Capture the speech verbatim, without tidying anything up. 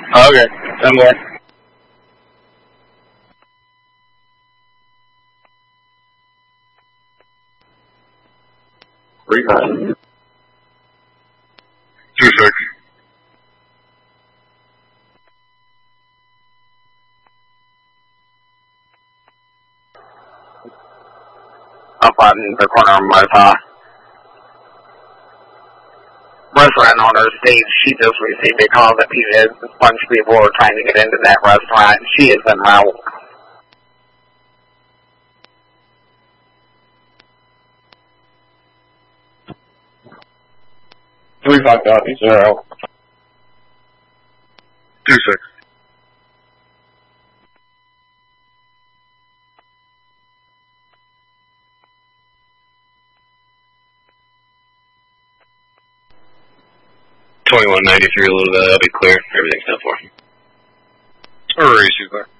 Okay, ten more. Three nine. Two six. Up on the corner of Martha. Restaurant owner states she just received a call that a bunch of people were trying to get into that restaurant. She is en route. Three five copy, zero. Two six. Twenty-one ninety-three. A little bit. That'll be clear. Everything's done for. Or is you there?